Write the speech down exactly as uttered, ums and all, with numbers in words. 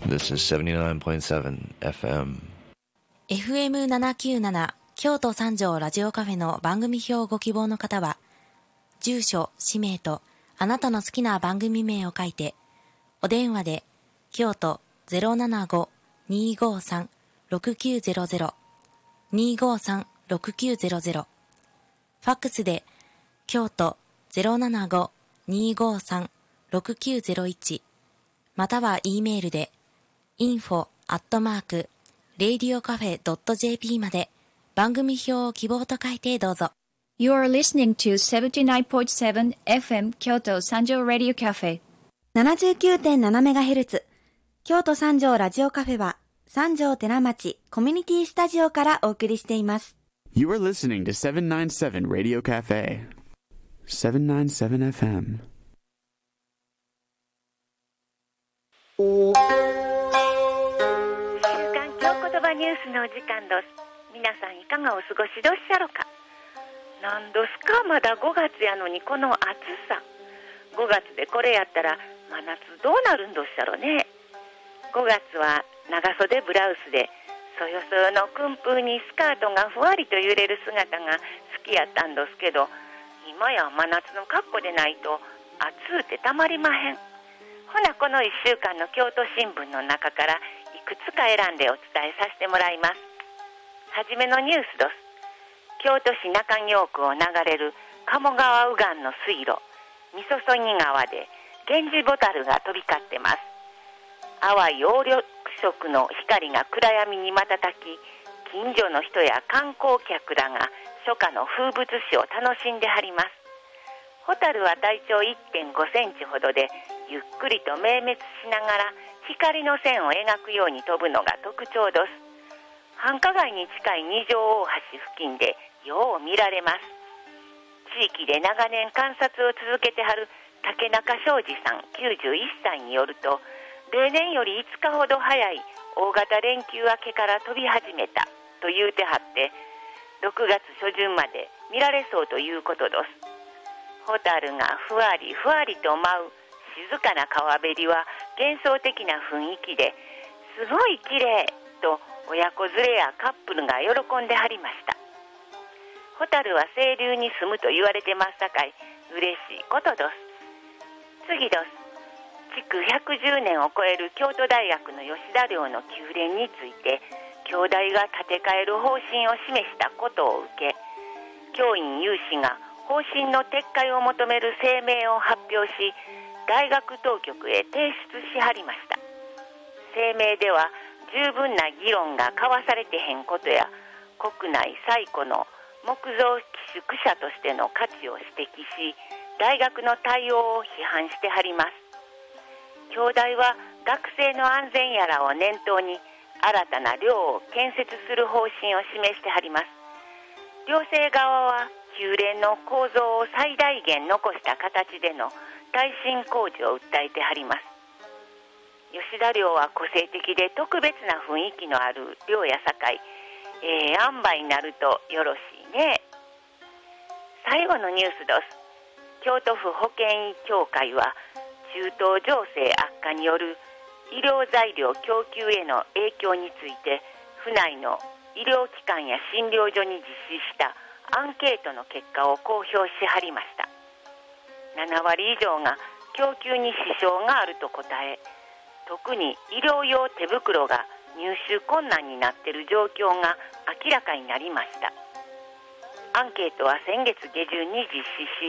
This is seventy-nine point seven エフエム。 エフエムななきゅうなな 京都三条ラジオカフェの番組表をご希望の方は、住所、氏名とあなたの好きな番組名を書いて、お電話で京都 ゼロななご にーごーさん ろくきゅうゼロゼロ にーごーさん ろくきゅうゼロゼロ、ファックスで京都 ゼロななご にーごーさん ろくきゅうゼロいち または E メールでインフォ アットマーク レイディオカフェ ドット ジェーピー まで番組表を希望と書いてどうぞ。 You are listening to セブンティナインポイントセブン エフエム 京都三条ラジオカフェななじゅうきゅうてんななメガヘルツ 京都三条ラジオカフェは三条寺町コミュニティスタジオからお送りしています。 You are listening to セブンナインセブン Radio Cafe セブンナインセブンエフエム。 ニュースのお時間です。皆さんいかがお過ごしどっしゃろか。なんどすか、まだごがつやのにこの暑さ。ごがつでこれやったら真夏どうなるんどっしゃろね。ごがつは長袖ブラウスでそよそよの訓風にスカートがふわりと揺れる姿が好きやったんですけど、今や真夏の格好でないと暑うてたまりまへん。ほな、このいっしゅうかんの京都新聞の中からいくつか選んでお伝えさせてもらいます。はじめのニュースです。京都市中京区を流れる鴨川右岸の水路みそそぎ川でゲンジボタルが飛び交ってます。淡い葉緑色の光が暗闇に瞬き、近所の人や観光客らが初夏の風物詩を楽しんではります。ホタルは体長 いってんごセンチほどで、ゆっくりと明滅しながら光の線を描くように飛ぶのが特徴です。繁華街に近い二条大橋付近でよう見られます。地域で長年観察を続けてはる竹中昌司さんきゅうじゅういっさいによると、例年よりいつかほど早い大型連休明けから飛び始めたと言うてはって、ろくがつ初旬まで見られそうということです。ホタルがふわりふわりと舞う静かな川べりは幻想的な雰囲気で、すごい綺麗と親子連れやカップルが喜んではりました。ホタルは清流に住むと言われてますさかい、嬉しいことです。次です。築ひゃくじゅうねんを超える京都大学の吉田寮の宮殿について、京大が建て替える方針を示したことを受け、教員有志が方針の撤回を求める声明を発表し、大学当局へ提出しはりました。声明では、十分な議論が交わされてへんことや、国内最古の木造寄宿舎としての価値を指摘し、大学の対応を批判してはります。京大は学生の安全やらを念頭に、新たな寮を建設する方針を示してはります。寮生側は宮殿の構造を最大限残した形での耐震工事を訴えてはります。吉田寮は個性的で特別な雰囲気のある寮やさかい、えー、塩梅になるとよろしいね。最後のニュースです。京都府保健医協会は中東情勢悪化による医療材料供給への影響について、府内の医療機関や診療所に実施したアンケートの結果を公表しはりました。ななわり以上が供給に支障があると答え、特に医療用手袋が入手困難になっている状況が明らかになりました。アンケートは先月下旬に実施し、